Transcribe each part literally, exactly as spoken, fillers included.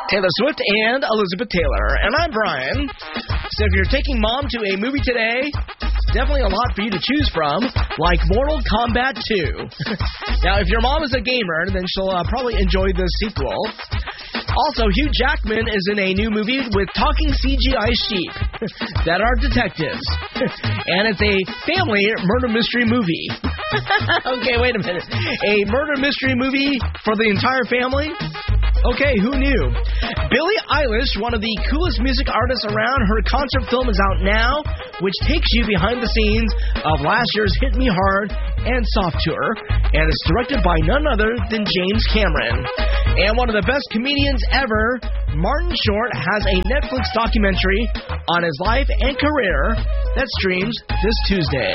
Taylor Swift and Elizabeth Taylor. And I'm Brian. So if you're taking mom to a movie today, definitely a lot for you to choose from, like Mortal Kombat two. Now, if your mom is a gamer, then she'll uh, probably enjoy the sequel. Also, Hugh Jackman is in a new movie with talking C G I sheep that are detectives. And it's a family murder mystery movie. Okay, wait a minute. A murder mystery movie for the entire family? Okay, who knew? Billie Eilish, one of the coolest music artists around, her concert film is out now, which takes you behind the scenes of last year's Hit Me Hard and Soft Tour, and it's directed by none other than James Cameron. And one of the best comedians ever, Martin Short, has a Netflix documentary on his life and career that streams this Tuesday.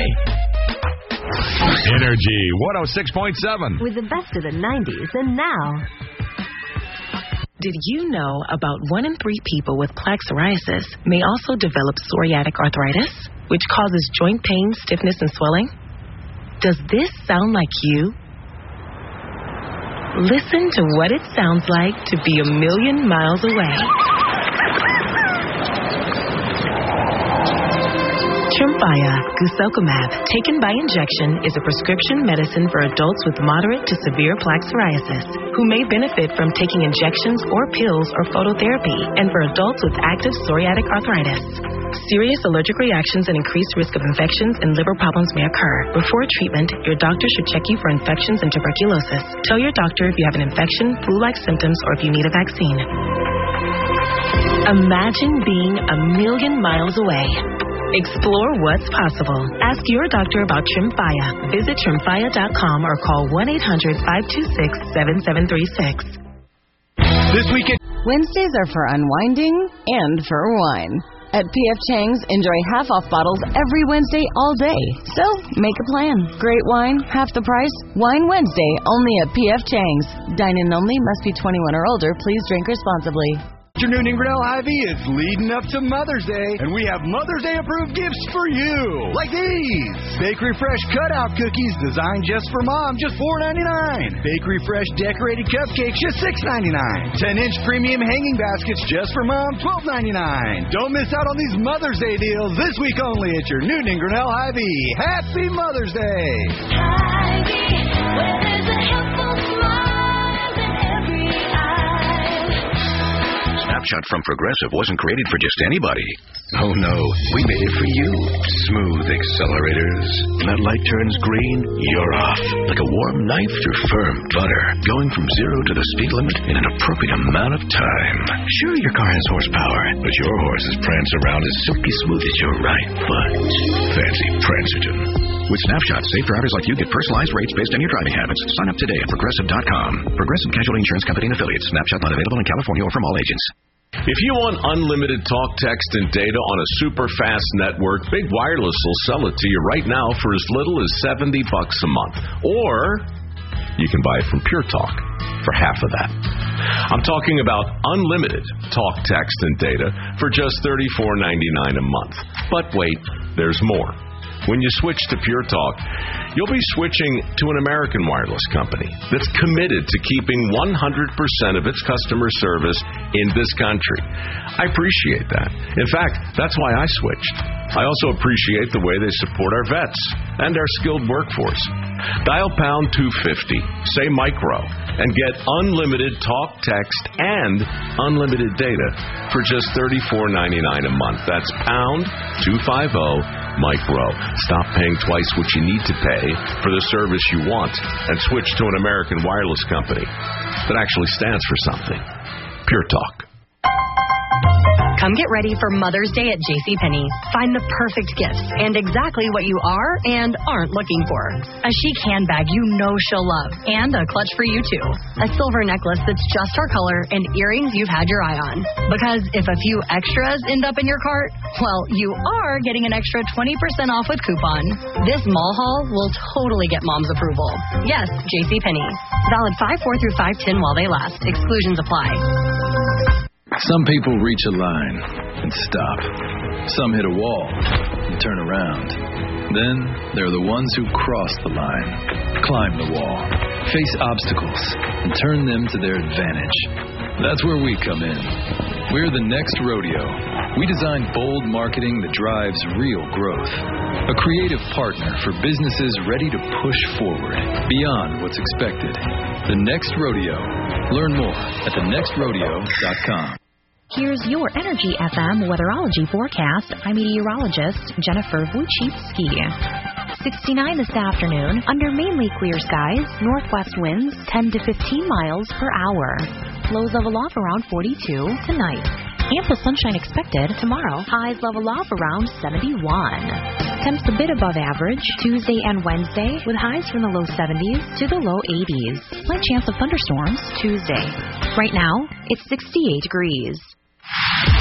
Energy one oh six point seven. With the best of the nineties and now. Did you know about one in three people with plaque psoriasis may also develop psoriatic arthritis, which causes joint pain, stiffness, and swelling? Does this sound like you? Listen to what it sounds like to be a million miles away. Tremfya guselkumab, taken by injection, is a prescription medicine for adults with moderate to severe plaque psoriasis who may benefit from taking injections or pills or phototherapy, and for adults with active psoriatic arthritis. Serious allergic reactions and increased risk of infections and liver problems may occur. Before treatment, your doctor should check you for infections and tuberculosis. Tell your doctor if you have an infection, flu-like symptoms, or if you need a vaccine. Imagine being a million miles away. Explore what's possible. Ask your doctor about Tremfya. Visit tremfya dot com or call one eight hundred, five two six, seven seven three six. This weekend, Wednesdays are for unwinding and for wine. At P F Chang's, enjoy half-off bottles every Wednesday all day. So, make a plan. Great wine, half the price. Wine Wednesday, only at P F Chang's. Dine-in only, must be twenty-one or older. Please drink responsibly. afternoon in Grinnell Hy-Vee is leading up to Mother's Day, and we have Mother's Day approved gifts for you, like these. Bakery Fresh cutout cookies designed just for mom, just four ninety-nine. Bakery Fresh decorated cupcakes, just six ninety-nine. ten inch premium hanging baskets just for mom, twelve ninety-nine. Don't miss out on these Mother's Day deals this week only at your Newton and Grinnell Hy-Vee. Happy Mother's Day. Hy-Vee, where there's a helpful smile in every eye. Snapshot from Progressive wasn't created for just anybody. Oh no, we made it for you. Smooth accelerators. When that light turns green, you're off. Like a warm knife through firm butter. Going from zero to the speed limit in an appropriate amount of time. Sure, your car has horsepower, but your horses prance around as silky smooth as your right foot. Fancy Prancerton. With Snapshot, safe drivers like you get personalized rates based on your driving habits. Sign up today at Progressive dot com. Progressive Casualty Insurance Company and Affiliates. Snapshot not available in California or from all agents. If you want unlimited talk, text, and data on a super fast network, Big Wireless will sell it to you right now for as little as seventy bucks a month. Or you can buy it from Pure Talk for half of that. I'm talking about unlimited talk, text, and data for just thirty-four ninety-nine a month. But wait, there's more. When you switch to Pure Talk, you'll be switching to an American wireless company that's committed to keeping one hundred percent of its customer service in this country. I appreciate that. In fact, that's why I switched. I also appreciate the way they support our vets and our skilled workforce. Dial pound two fifty, say micro, and get unlimited talk, text, and unlimited data for just thirty-four ninety-nine a month. That's pound two fifty micro. Stop paying twice what you need to pay for the service you want and switch to an American wireless company that actually stands for something. Pure Talk. Come get ready for Mother's Day at JCPenney. Find the perfect gifts and exactly what you are and aren't looking for. A chic handbag you know she'll love, and a clutch for you too. A silver necklace that's just her color, and earrings you've had your eye on. Because if a few extras end up in your cart, well, you are getting an extra twenty percent off with coupon. This mall haul will totally get mom's approval. Yes, JCPenney. Valid five four through five ten while they last. Exclusions apply. Some people reach a line and stop. Some hit a wall and turn around. Then there are the ones who cross the line, climb the wall, face obstacles, and turn them to their advantage. That's where we come in. We're the Next Rodeo. We design bold marketing that drives real growth. A creative partner for businesses ready to push forward beyond what's expected. The Next Rodeo. Learn more at the next rodeo dot com. Here's your Energy F M weatherology forecast. I'm meteorologist Jennifer Wojcicki. sixty-nine this afternoon, under mainly clear skies, northwest winds ten to fifteen miles per hour. Lows level off around forty-two tonight. Ample sunshine expected tomorrow. Highs level off around seventy-one. Temps a bit above average Tuesday and Wednesday with highs from the low seventies to the low eighties. Slight chance of thunderstorms Tuesday. Right now, it's sixty-eight degrees.